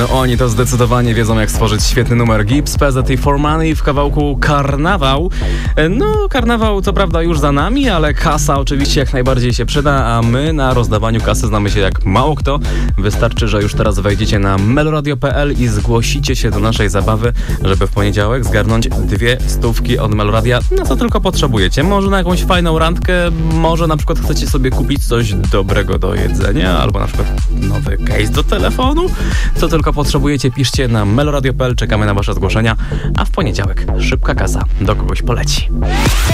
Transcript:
No oni to zdecydowanie wiedzą, jak stworzyć świetny numer. Gibbs, PZT for Money w kawałku Karnawał. No, karnawał co prawda już za nami, ale kasa oczywiście jak najbardziej się przyda, a my na rozdawaniu kasy znamy się jak mało kto. Wystarczy, że już teraz wejdziecie na meloradio.pl i zgłosicie się do naszej zabawy, żeby w poniedziałek zgarnąć 200 od Meloradia. No co tylko potrzebujecie. Może na jakąś fajną randkę, może na przykład chcecie sobie kupić coś dobrego do jedzenia, albo na przykład nowy case do telefonu. Co tylko potrzebujecie, piszcie na meloradio.pl, czekamy na wasze zgłoszenia, a w poniedziałek szybka kasa do kogoś poleci.